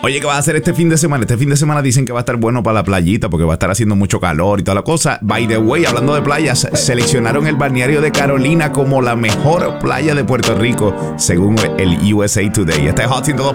Oye, ¿qué vas a hacer este fin de semana? Este fin de semana dicen que va a estar bueno para la playita porque va a estar haciendo mucho calor y toda la cosa. By the way, hablando de playas, seleccionaron el balneario de Carolina como la mejor playa de Puerto Rico según el USA Today. Este es Hot 102.